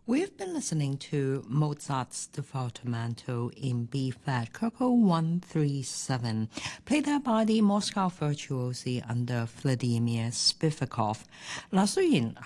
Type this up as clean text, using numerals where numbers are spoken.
We've been listening to Mozart's Departamento in B flat, K 137, played out by the Moscow Virtuosi under Vladimir Spivakov. 嗱，雖然